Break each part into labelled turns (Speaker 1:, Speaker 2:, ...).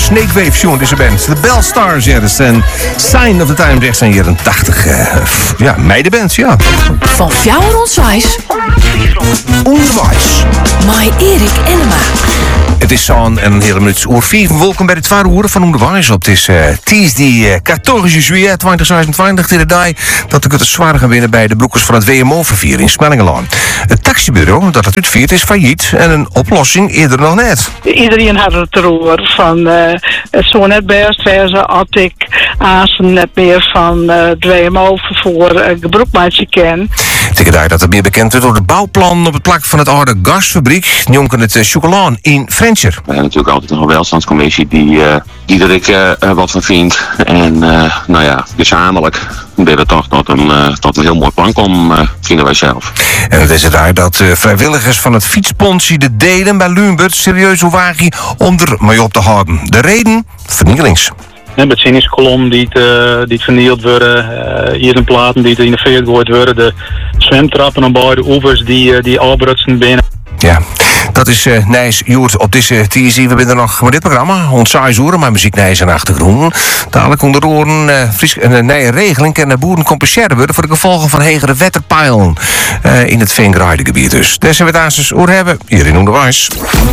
Speaker 1: Snakewave Tune, deze band. De Bell Stars, ja, dat is een Sign of the Times, echt zijn jaren 80. Meidenband, ja.
Speaker 2: Van Fjouwer Onswijs.
Speaker 1: Onderwijs.
Speaker 2: Mai Erik Enema.
Speaker 1: Het is zo'n en een hele minuut oor 4. Welkom bij de tweede uur van Onderwijs. Het is Tuesday 14 juillet 2026. De dag dat ik het zwaar gaan winnen bij de broekers van het WMO-vervier in Smellingelaan. Het taxibureau dat het uitviert is failliet en een oplossing eerder nog net.
Speaker 3: Iedereen had het erover van het zou net best wezen als ik Azen net meer van het WMO-vervoer gebruikmaatje ken.
Speaker 1: Tegen daar dat het meer bekend wordt door de bouwplan op het plak van het oude gasfabriek. Jonken het chocolaan in Frencher.
Speaker 4: We hebben natuurlijk altijd een welstandscommissie die er wat van vindt. En gezamenlijk ben we toch tot een heel mooi plan komen, vinden wij zelf.
Speaker 1: En het is het daar dat vrijwilligers van het fietsponsie de delen bij Lumbert serieus overwagen om er mee op te houden. De reden? Vernielings.
Speaker 5: Met kolom die het vernield worden, hier platen die geïnnoveerd worden, de zwemtrappen aan beide oevers die afbrutsen binnen.
Speaker 1: Ja, dat is Nijs Joert op deze TSI. We zijn er nog met dit programma. Ons 6 uur, maar muziek Nijs en achtergrond. Dadelijk onder de oren een regeling en de boeren compenseren worden voor de gevolgen van hegere wetterpeilen in het Veengraidegebied. Dus daar zijn we het eens over hebben hier in Onderwijs.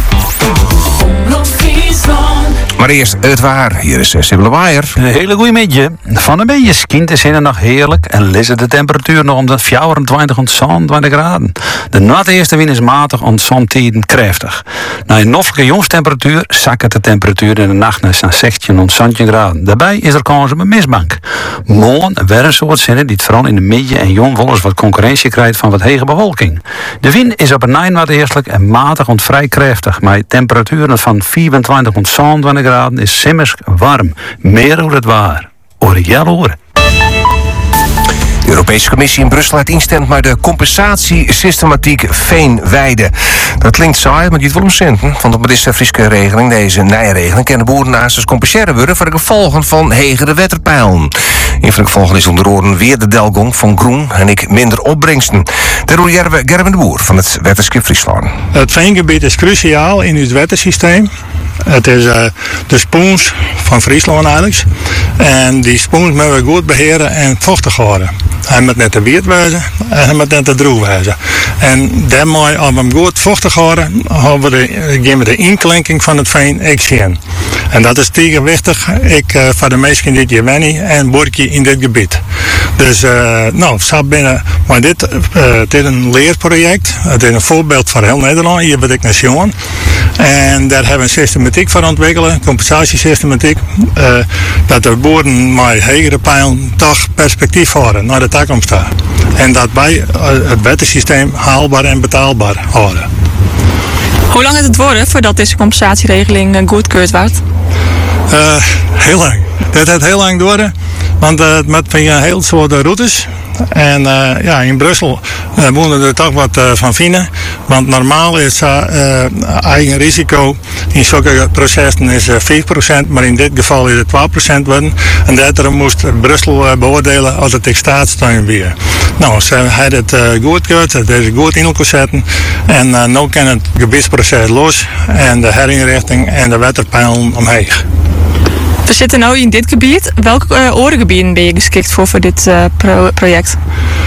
Speaker 1: Maar eerst het waar. Hier is Sibylle Waaier.
Speaker 6: Een hele goeie middag. Van een beetje skint is het nog heerlijk en lezen de temperatuur nog om de 24 tot 27 graden. De natte eerste wind is matig en somtijden krachtig. Na een noffelijke jonstemperatuur zakken de temperatuur in de nacht naar 16 tot 17 graden. Daarbij is er kans op een mistbank. Morgen weer een soort zinnen die het vooral in de midden en jong wel eens wat concurrentie krijgt van wat hege bewolking. De wind is op een 9 wat heerlijk en matig en vrij krachtig. Met temperaturen van 24 tot 27 graden is simmers warm. Meer over het waar. Oriël horen.
Speaker 1: De Europese Commissie in Brussel heeft instemd met de compensatiesystematiek veenweide. Dat klinkt saai, maar niet wel om centen. Want op deze Friese regeling, deze nijregeling, kunnen boeren naast compenseren worden voor de gevolgen van hegere wetterpeilen. Een van de gevolgen is onder oren weer de delgong van groen en ik minder opbrengsten. Daardoor jaren we Gerben de Boer van het Wetterskip Friesland.
Speaker 7: Het veengebied is cruciaal in het wettersysteem. Het is de spoens van Friesland eigenlijk. En die spoens moeten we goed beheren en vochtig houden. Hij moet net te wierd wezen en hij moet net te droog wezen. En daarmee, als we hem goed vochtig houden, geven we de inklinking van het veen ook zien. En dat is tegenwichtig. Voor de meesten dit je wennen en borkje in dit gebied. Dus zo binnen, maar dit is een leerproject. Het is een voorbeeld voor heel Nederland. Hier ben ik naar Sjoen. En daar hebben we een systematiek voor ontwikkelen, compensatiesystematiek. Dat de boeren met hegere pijlen toch perspectief houden naar de toekomst. En dat wij het wettersysteem haalbaar en betaalbaar houden.
Speaker 8: Hoe lang gaat het worden voordat deze compensatieregeling goedkeurd wordt?
Speaker 7: Heel lang. Dit gaat heel lang worden, want het met via een heel soort routes. En in Brussel moeten we er toch wat van vinden. Want normaal is eigen risico in zulke processen is 5%, maar in dit geval is het 2% worden. En daarom moest Brussel beoordelen als het in staatssteun weer. Nou, ze hebben het goedgekeurd, het is goed in elkaar zetten. En nu kan het gebiedsproces los en de herinrichting en de wetterpeilen omheen.
Speaker 8: We zitten nu in dit gebied. Welke orengebieden ben je geschikt voor dit project?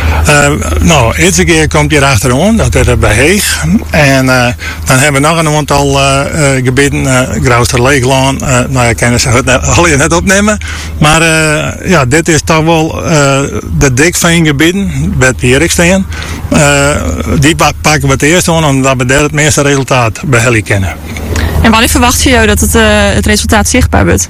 Speaker 7: Eerste keer komt hier achterom, dat is bij Heeg. En dan hebben we nog een aantal gebieden, Grausterleeglaan. Ik kan ze al net opnemen. Maar dit is toch wel de dikveengebieden, bij het Pierik staan. Die pakken we het eerst aan, omdat we daar het meeste resultaat bij kennen.
Speaker 8: En wanneer verwacht je dat het resultaat zichtbaar wordt?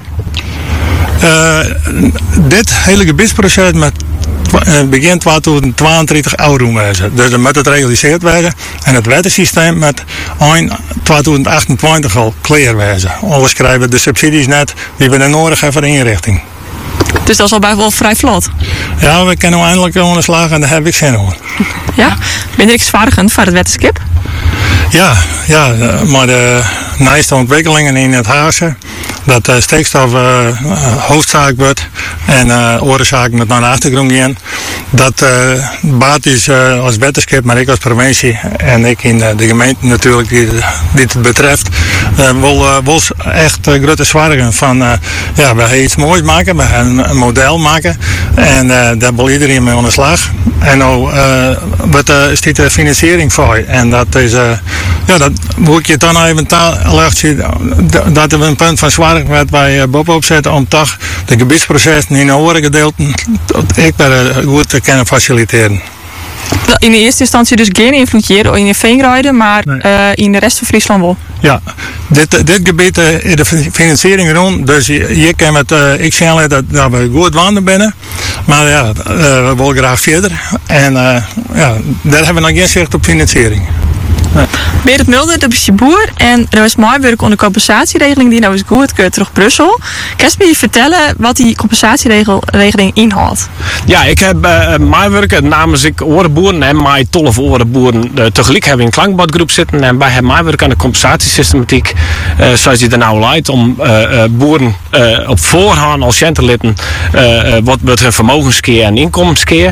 Speaker 7: Dit hele gebiedsproces met begin 2032 euro wezen. Dus dan moet het gerealiseerd worden. En het wettersysteem met eind 2028 al klaar wezen. Anders krijgen we de subsidies net die we nodig hebben voor de inrichting.
Speaker 8: Dus dat is al wel vrij vlot?
Speaker 7: Ja, we kunnen eindelijk aan de slag en daar heb ik zin in.
Speaker 8: Ja? Ben je zwaargend voor het wetterskip?
Speaker 7: Ja, maar de nieuwste ontwikkelingen in het Haagse, dat stikstof hoofdzaak wordt en oorzaak met naar de achtergrond gaan. Dat baat is als wetterskip, maar ik als provincie en ik in de gemeente natuurlijk die het betreft, Wel echt grote zorgen van, we gaan iets moois maken, we gaan een model maken en daar wil iedereen mee aan de slag. En nou is dit de financiering voor. En dat is, dat moet ik je dan even zien, dat er een punt van zorg werd bij Bob opzetten om toch de gebiedsprocessen in de andere gedeelten goed te kunnen faciliteren.
Speaker 8: In de eerste instantie dus geen invloed in de veenrijden, maar in de rest van Friesland wel.
Speaker 7: Ja, dit gebied is de financiering rond, dus je kan met ik zie dat we goed wandelen binnen, maar we willen graag verder en daar hebben we nog geen zicht op financiering.
Speaker 8: Berend Mulder, dat is je boer en er was mooi werk onder compensatieregeling die nou is goedgekeurd terug Brussel. Kan je me vertellen wat die compensatieregeling inhoudt?
Speaker 9: Ja, ik heb maaiwerken namens ik orenboeren en mijn 12 orenboeren tegelijk hebben in een klankbordgroep zitten en wij hebben maaiwerk aan de compensatiesystematiek zoals die er nou leidt om boeren op voorhand als centerlitten wat hun vermogenskeer en inkomenskeer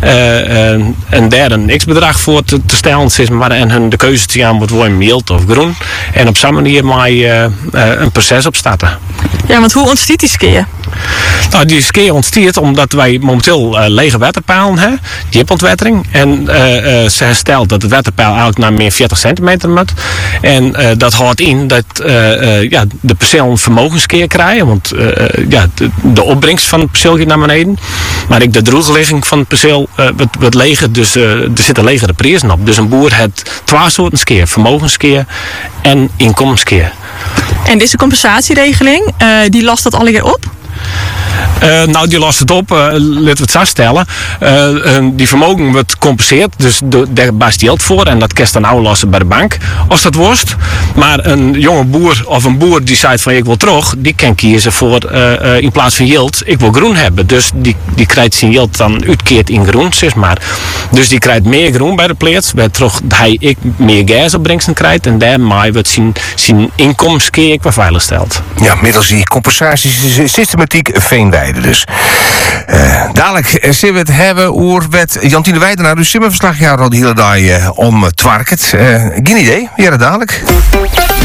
Speaker 9: en daar een x-bedrag voor te stellen en hun de keuze te gaan wordt worden mild of groen en op zo'n manier een proces opstarten.
Speaker 8: Ja, want hoe ontstaat die skeer?
Speaker 9: Nou, die skeer ontstaat omdat wij momenteel lege waterpalen hebben, jipontwettering. En ze herstelt dat het waterpeil eigenlijk naar meer 40 centimeter moet. En dat houdt in dat de perceel een vermogenskeer krijgen. Want de opbrengst van het perceel gaat naar beneden. Maar ik de droegligging van het perceel wordt leger. Dus er zitten legere prijzen op. Dus een boer heeft 2 soorten skeer. Vermogenskeer en inkomenskeer.
Speaker 8: En deze compensatieregeling, die lost dat alle keer op?
Speaker 9: Nou, die lost het op, laten we het zo stellen. Die vermogen wordt gecompenseerd, dus daar bast geld voor en dat kan dan nou lossen bij de bank als dat worst. Maar een jonge boer of een boer die zegt van ik wil terug, die kan kiezen voor in plaats van geld, ik wil groen hebben. Dus die krijgt zijn geld dan uitkeerd in groen, zeg maar. Dus die krijgt meer groen bij de plaats, waar terug hij meer gasopbrengsten krijgt en daarmee wordt zijn inkomenskeer qua veilig stelt.
Speaker 1: Ja, middels die compensatiesystematiek veenweide dus. Dadelijk zullen we het hebben over met Jantine Weidenaar, dus simmerverslagjouwer al de hele dag om Twarket. Geen idee, ja, dadelijk.